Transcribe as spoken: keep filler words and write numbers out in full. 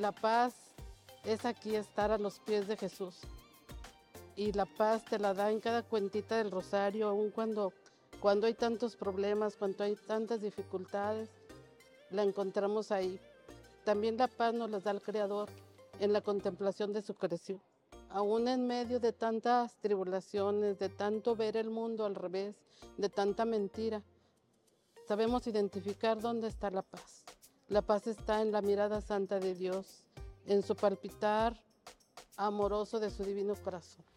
La paz es aquí estar a los pies de Jesús. Y la paz te la da en cada cuentita del rosario, aun cuando, cuando hay tantos problemas, cuando hay tantas dificultades, la encontramos ahí. También la paz nos la da el Creador en la contemplación de su creación. Aún en medio de tantas tribulaciones, de tanto ver el mundo al revés, de tanta mentira, sabemos identificar dónde está la paz. La paz está en la mirada santa de Dios, en su palpitar amoroso de su divino corazón.